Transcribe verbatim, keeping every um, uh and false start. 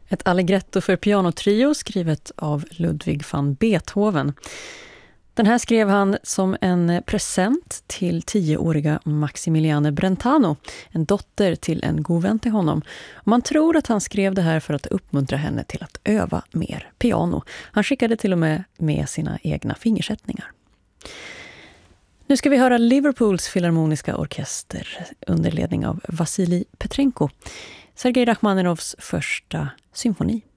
Ett allegretto för pianotrio skrivet av Ludwig van Beethoven. Den här skrev han som en present till tioåriga Maximiliane Brentano, en dotter till en god vän till honom. Och man tror att han skrev det här för att uppmuntra henne till att öva mer piano. Han skickade till och med med sina egna fingersättningar. Nu ska vi höra Liverpools filharmoniska orkester under ledning av Vasilij Petrenko. Sergej Rachmaninovs första symfoni.